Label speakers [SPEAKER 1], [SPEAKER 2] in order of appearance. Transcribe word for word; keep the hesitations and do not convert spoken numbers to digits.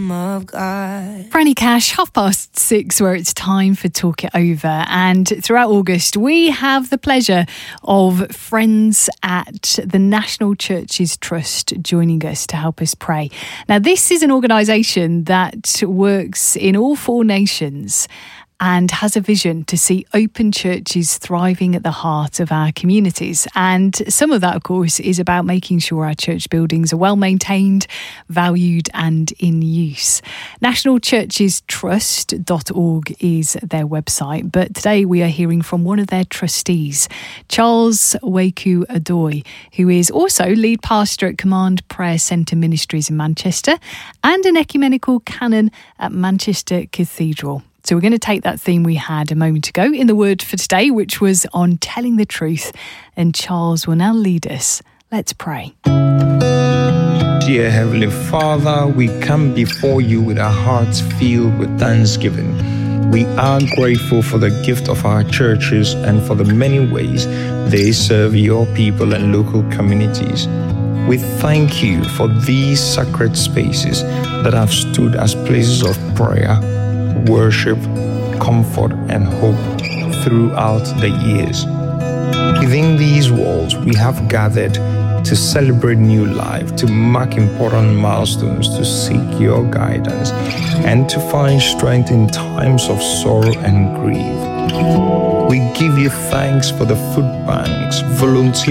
[SPEAKER 1] Of God.
[SPEAKER 2] Franny Cash, half past six, where it's time for Talk It Over. And throughout August, we have the pleasure of friends at the National Churches Trust joining us to help us pray. Now, this is an organisation that works in all four nations and has a vision to see open churches thriving at the heart of our communities. And some of that, of course, is about making sure our church buildings are well maintained, valued and in use. national churches trust dot org is their website, but today we are hearing from one of their trustees, Charles Waku Adoy, who is also lead pastor at Command Prayer Centre Ministries in Manchester and an ecumenical canon at Manchester Cathedral. So we're going to take that theme we had a moment ago in the word for today, which was on telling the truth, and Charles will now lead us. Let's pray.
[SPEAKER 3] Dear Heavenly Father, we come before you with our hearts filled with thanksgiving. We are grateful for the gift of our churches and for the many ways they serve your people and local communities. We thank you for these sacred spaces that have stood as places of prayer, worship, comfort, and hope throughout the years. Within these walls, we have gathered to celebrate new life, to mark important milestones, to seek your guidance, and to find strength in times of sorrow and grief. We give you thanks for the food banks, volunteer